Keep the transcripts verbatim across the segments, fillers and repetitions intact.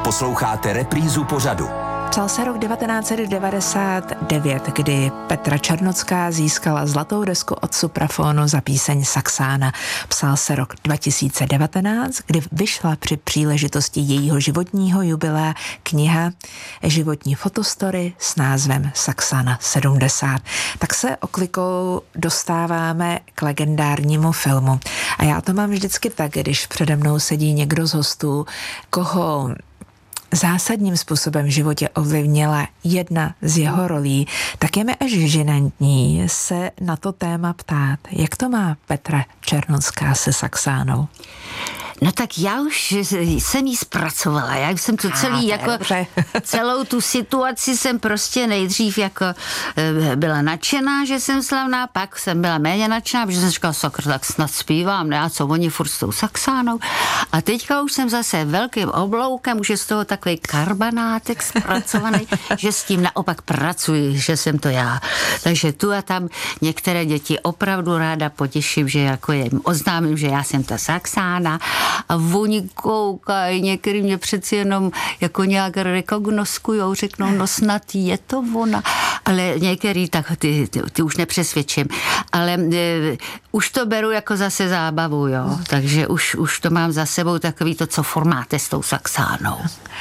Posloucháte reprízu pořadu. Psal se rok devatenáct set devadesát devět, kdy Petra Černocká získala zlatou desku od Suprafonu za píseň Saxána. Psal se rok dva tisíce devatenáct, kdy vyšla při příležitosti jejího životního jubilea kniha Životní fotostory s názvem Saxána sedmdesát. Tak se oklikou dostáváme k legendárnímu filmu. A já to mám vždycky tak, když přede mnou sedí někdo z hostů, koho zásadním způsobem v životě ovlivnila jedna z jeho rolí, tak je mi až žinantní se na to téma ptát. Jak to má Petra Černocká se Saxánou? No tak já už jsem jí zpracovala, já jsem to celý, A, jako dobře. celou tu situaci jsem prostě nejdřív jako byla nadšená, že jsem slavná, pak jsem byla méně nadšená, protože jsem říkala, sakr, tak snad zpívám, ne, a co oni furt s tou Saxánou. A teďka už jsem zase velkým obloukem, už je z toho takový karbanátek zpracovaný, že s tím naopak pracuji, že jsem to já. Takže tu a tam některé děti opravdu ráda potěším, že jako jim oznámím, že já jsem ta Saxána. A oni koukají, některý mě přeci jenom jako nějak rekognoskujou, řeknou, no snad je to ona, ale některý tak ty, ty, ty už nepřesvědčím, ale e, už to beru jako zase zábavu, jo, takže už, už to mám za sebou takový to, co formáte s tou Saxánou.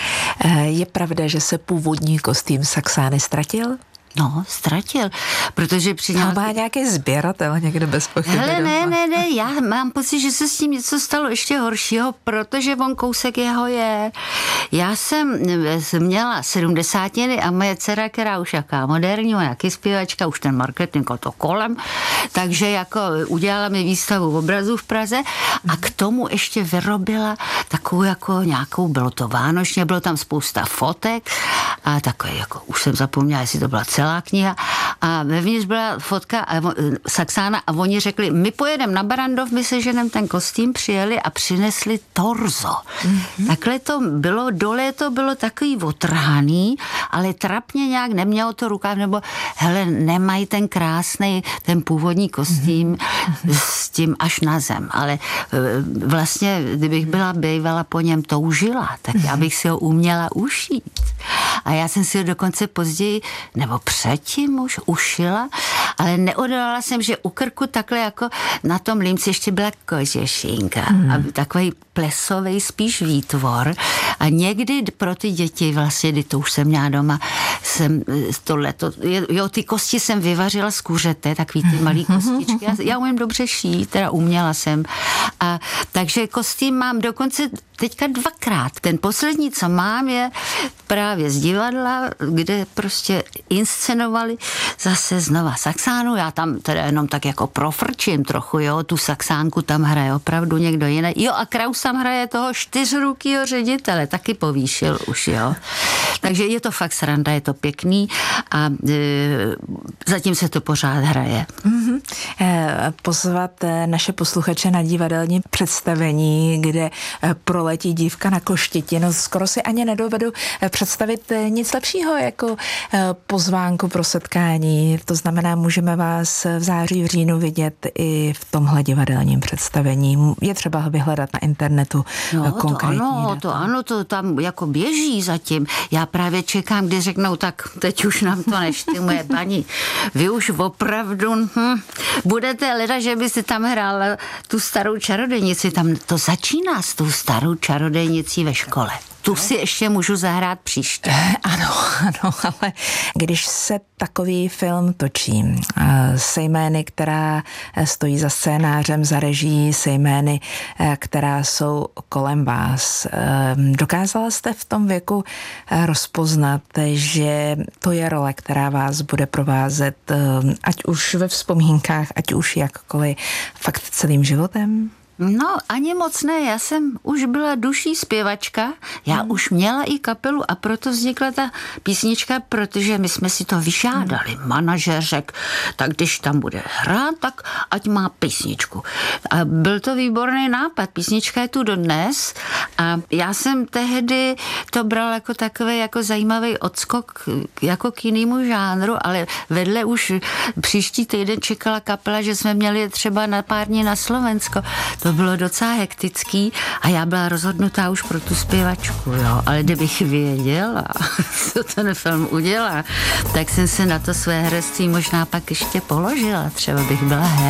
Je pravda, že se původní kostým Saxány ztratil? No, ztratil, protože při nějaký... má nějaký sběratel někde bez pochyby. Hele, ne, ne, ne, já mám pocit, že se s tím něco stalo ještě horšího, protože on kousek jeho je. Já jsem měla sedmdesátiny a moje dcera, která už jaká moderní, jaký zpěvačka, už ten marketing to kolem, takže jako udělala mi výstavu obrazů v Praze a k tomu ještě vyrobila takovou jako nějakou, bylo to vánočně, bylo tam spousta fotek a takový jako, už jsem zapomněla, jestli to byla celá kniha a vevnitř byla fotka a, Saxána a oni řekli, my pojedeme na Barandov, my se ženem ten kostým přijeli a přinesli torzo. Mm-hmm. Takhle to bylo, dole to bylo takový otrhaný, ale trapně nějak nemělo to rukáv, nebo hele, nemají ten krásný, ten původní kostým mm-hmm. s tím až na zem, ale vlastně, kdybych byla bývala po něm toužila, tak já bych si ho uměla ušít. A já jsem si ho dokonce později, nebo předtím už ušila, ale neodolala jsem, že u krku takhle jako na tom límci ještě byla kožešinka. Hmm. A takový plesový spíš výtvor. A někdy pro ty děti, vlastně, kdy to už jsem měla doma, jsem tohleto, jo, ty kosti jsem vyvařila z kuřete, takový ty malý kostičky. Já, já umím dobře šít, teda uměla jsem. A takže kostým mám dokonce teďka dvakrát. Ten poslední, co mám, je právě z divadla, kde prostě inscenovali zase znova Saxánu. Já tam teda jenom tak jako profrčím trochu, jo, tu Saxánku tam hraje opravdu někdo jiný. Jo, a Kraus tam hraje toho čtyřrukýho ředitele, taky povýšil už, jo. Takže je to fakt sranda, je to pěkný a e, zatím se to pořád hraje. Mm-hmm. E, pozvat naše posluchače na divadelní představení, kde proletí dívka na koštěti. No skoro si ani nedovedu představit nic lepšího jako pozvánku pro setkání. To znamená, můžeme vás v září, v říjnu vidět i v tomhle divadelním představení. Je třeba vyhledat na internetu no, konkrétní to ano, data. to ano, to tam jako běží zatím. Já právě čekám, kdy řeknou, tak teď už nám to neštymuje, paní. Vy už opravdu hm, budete leda, že by si tam hrála tu starou čarodejnici. Tam to začíná s tou starou čarodejnicí ve škole. Tu si ještě můžu zahrát příště. Ano, ano, ale když se takový film točí se jmény, která stojí za scénářem, za režií, se jmény, která jsou kolem vás, dokázala jste v tom věku rozpoznat, že to je role, která vás bude provázet, ať už ve vzpomínkách, ať už jakkoliv, fakt celým životem? No, ani moc ne, já jsem už byla duší zpěvačka, já hmm. už měla i kapelu a proto vznikla ta písnička, protože my jsme si to vyžádali. Hmm. Manažer řekl, tak když tam bude hrát, tak ať má písničku. A byl to výborný nápad, písnička je tu dodnes a já jsem tehdy to bral jako takový jako zajímavý odskok jako k jinému žánru, ale vedle už příští týden čekala kapela, že jsme měli třeba na pár dní na Slovensko. To to bylo docela hektický a já byla rozhodnutá už pro tu zpěvačku, jo. Ale kdybych věděla, co ten film udělá, tak jsem se na to své herectví možná pak ještě položila. Třeba bych byla